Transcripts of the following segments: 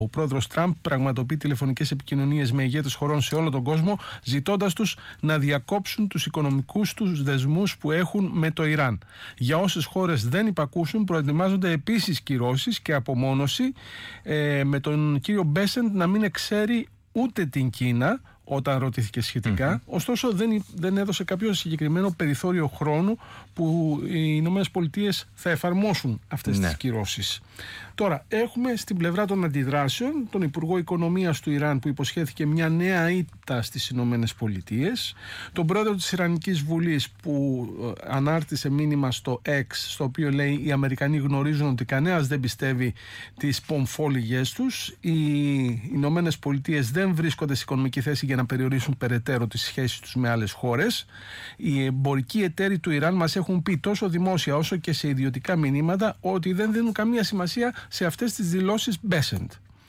Ο πρόεδρος Τραμπ πραγματοποιεί τηλεφωνικές επικοινωνίες με ηγέτες χωρών σε όλο τον κόσμο, ζητώντας τους να διακόψουν τους οικονομικούς τους δεσμούς που έχουν με το Ιράν. Για όσες χώρες δεν υπακούσουν, προετοιμάζονται επίσης κυρώσεις και απομόνωση, με τον κύριο Μπέσεντ να μην εξαίρει ούτε την Κίνα όταν ρωτήθηκε σχετικά. Ωστόσο δεν έδωσε κάποιο συγκεκριμένο περιθώριο χρόνου που οι Ηνωμένες Πολιτείες θα εφαρμόσουν αυτές τις κυρώσεις. Τώρα έχουμε στην πλευρά των αντιδράσεων τον Υπουργό Οικονομίας του Ιράν που υποσχέθηκε μια νέα ήττα στις Ηνωμένες Πολιτείες, τον πρόεδρο της Ιρανικής Βουλής που ανάρτησε μήνυμα στο X, στο οποίο λέει οι Αμερικανοί γνωρίζουν ότι κανένας δεν πιστεύει τις πομφόλιγες τους, οι Ηνωμένες Πολιτείες δεν βρίσκονται σε οικονομική θέση για να περιορίσουν περαιτέρω τις σχέσεις τους με άλλες χώρες. Οι εμπορικοί εταίροι του Ιράν μας έχουν πει τόσο δημόσια όσο και σε ιδιωτικά μηνύματα ότι δεν δίνουν καμία σημασία σε αυτές τις δηλώσεις Μπέσεντ.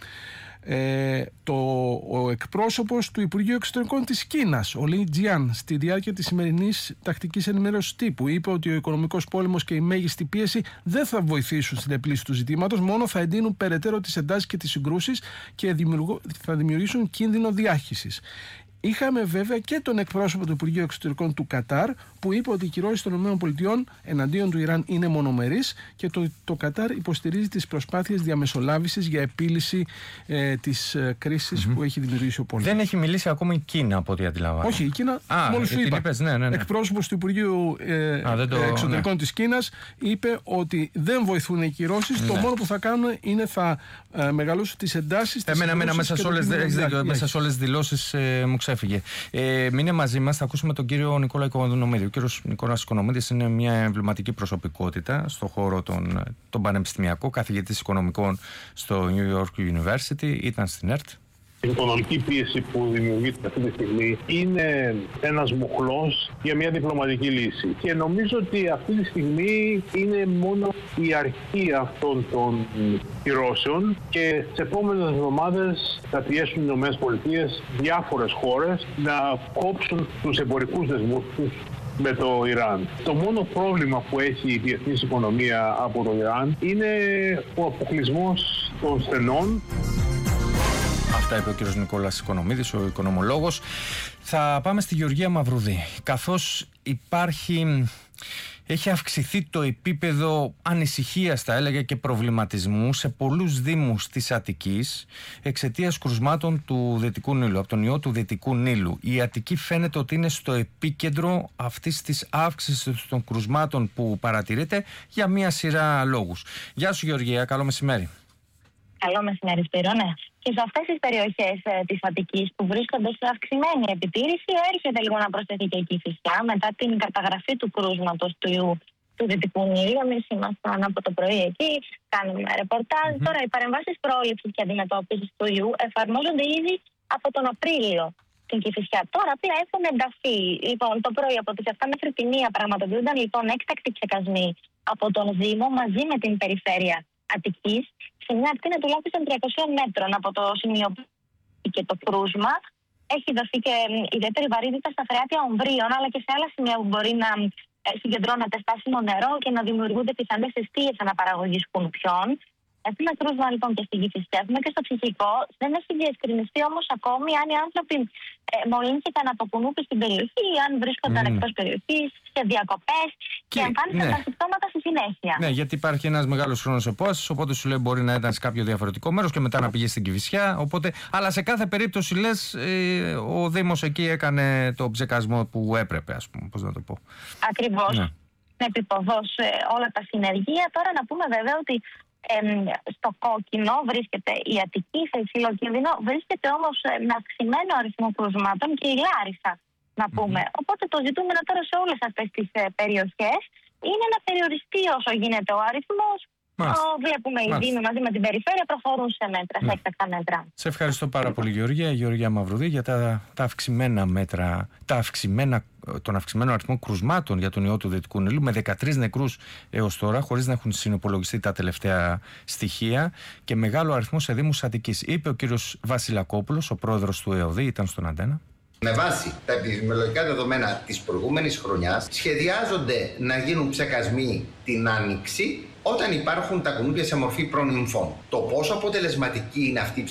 Ο εκπρόσωπος του Υπουργείου Εξωτερικών της Κίνας, ο Λι Τζιάν, στη διάρκεια της σημερινής τακτικής ενημέρωσης τύπου, είπε ότι ο οικονομικός πόλεμος και η μέγιστη πίεση δεν θα βοηθήσουν στην επίλυση του ζητήματος, μόνο θα εντείνουν περαιτέρω τις εντάσεις και τις συγκρούσεις και θα δημιουργήσουν κίνδυνο διάχυσης. Είχαμε βέβαια και τον εκπρόσωπο του Υπουργείου Εξωτερικών του Κατάρ που είπε ότι οι κυρώσεις των ΗΠΑ εναντίον του Ιράν είναι μονομερείς και το Κατάρ υποστηρίζει τις προσπάθειες διαμεσολάβησης για επίλυση της κρίσης που έχει δημιουργήσει ο πόλεμος. Δεν έχει μιλήσει ακόμη η Κίνα από ό,τι αντιλαμβάνω. Όχι, η Κίνα μόλις σου είπα. Εκπρόσωπος του Υπουργείου Εξωτερικών της Κίνας είπε ότι δεν βοηθούν οι κυρώσεις. Το μόνο που θα κάνουν είναι θα μεγαλώσουν τις εντάσεις. Μέσα σε όλες τις δηλώσεις μου ξέφυγε. Μείνε μαζί μας, θα ακούσουμε τον κύριο Νικόλα Οικονομίδη. Ο κύριος Νικόλας Οικονομίδης είναι μια εμβληματική προσωπικότητα στον χώρο τον πανεπιστημιακό, καθηγητής οικονομικών στο New York University, ήταν στην ΕΡΤ. Η οικονομική πίεση που δημιουργείται αυτή τη στιγμή είναι ένας μοχλός για μια διπλωματική λύση. Και νομίζω ότι αυτή τη στιγμή είναι μόνο η αρχή αυτών των κυρώσεων και στις επόμενες εβδομάδες θα πιέσουν οι ΗΠΑ διάφορες χώρες να κόψουν τους εμπορικούς δεσμούς τους με το Ιράν. Το μόνο πρόβλημα που έχει η διεθνής οικονομία από το Ιράν είναι ο αποκλεισμός των στενών. Αυτά είπε ο κύριος Νικόλας Οικονομίδης, ο οικονομολόγος. Θα πάμε στη Γεωργία Μαυρουδή. Καθώς έχει αυξηθεί το επίπεδο ανησυχίας, θα έλεγα, και προβληματισμού σε πολλούς δήμους της Αττικής εξαιτίας κρουσμάτων του Δυτικού Νείλου, από τον ιό του Δυτικού Νείλου. Η Αττική φαίνεται ότι είναι στο επίκεντρο αυτής της αύξησης των κρουσμάτων που παρατηρείται για μία σειρά λόγους. Γεια σου Γεωργία, καλό μεσημέρι. Καλό μεσημέρι, Σπύρο, ναι. Και σε αυτές τις περιοχές της Αττικής που βρίσκονται σε αυξημένη επιτήρηση, έρχεται λίγο να προσθεθεί και η Κηφισιά μετά την καταγραφή του κρούσματος του ιού του Δυτικού Νείλου. Εμείς ήμασταν από το πρωί εκεί, κάνουμε ρεπορτάζ. Τώρα, οι παρεμβάσεις πρόληψης και αντιμετώπισης του ιού εφαρμόζονται ήδη από τον Απρίλιο στην Κηφισιά. Τώρα πια έχουν ενταθεί. Λοιπόν, το πρωί από τις 7 μέχρι τη 1 πραγματοποιούνταν λοιπόν έκτακτοι ψεκασμοί από τον Δήμο μαζί με την περιφέρεια Αττικής, σε μια ακτίνα τουλάχιστον 300 μέτρων από το σημείο και το κρούσμα. Έχει δοθεί και ιδιαίτερη βαρύτητα στα φρεάτια ομβρίων, αλλά και σε άλλα σημεία που μπορεί να συγκεντρώνεται στάσιμο νερό και να δημιουργούνται πιθανές αιστείες αναπαραγωγής κουνουπιών. Έχουμε κρούσμα λοιπόν και στην Κηφισιά, έχουμε και στο ψυχικό. Δεν έχει διευκρινιστεί όμως ακόμη αν οι άνθρωποι μολύνθηκαν από κουνούπι στην περιοχή, αν βρίσκονταν εκτός περιοχής, σε διακοπές και εμφάνισαν τα συμπτώματα στη συνέχεια. Ναι, γιατί υπάρχει ένας μεγάλος χρόνος επόστασης, οπότε σου λέει μπορεί να ήταν σε κάποιο διαφορετικό μέρος και μετά να πήγε στην Κηφισιά. Οπότε, αλλά σε κάθε περίπτωση λες ο Δήμος εκεί έκανε το ψεκασμό που έπρεπε, ας πούμε, πώς να το πω. Ακριβώς. Ναι. Επίποδος όλα τα συνεργεία. Τώρα να πούμε βέβαια ότι στο κόκκινο βρίσκεται η Αττική, σε υψηλό κίνδυνο βρίσκεται όμως με αυξημένο αριθμό κρουσμάτων και η Λάρισα, να πούμε. Οπότε το ζητούμενο τώρα σε όλες αυτές τις περιοχές είναι να περιοριστεί όσο γίνεται ο αριθμός. Βλέπουμε οι Δήμοι μαζί με την περιφέρεια προχωρούν σε μέτρα, σε έκτακτα μέτρα. Σε ευχαριστώ πάρα πολύ Γεωργία Μαυρουδή, για τα αυξημένα μέτρα, τον αυξημένο αριθμό κρουσμάτων για τον ιό του Δυτικού Νείλου, με 13 νεκρούς έως τώρα, χωρίς να έχουν συνυπολογιστεί τα τελευταία στοιχεία, και μεγάλο αριθμό σε δήμους Αττικής. Είπε ο κύριος Βασιλακόπουλος, ο πρόεδρος του ΕΟΔΗ, ήταν στον Αντένα. Με βάση τα επιδημιολογικά δεδομένα της προηγούμενης χρονιάς, σχεδιάζονται να γίνουν ψεκασμοί την Άνοιξη όταν υπάρχουν τα κουνούπια σε μορφή προνυμφών. Το πόσο αποτελεσματική είναι αυτή η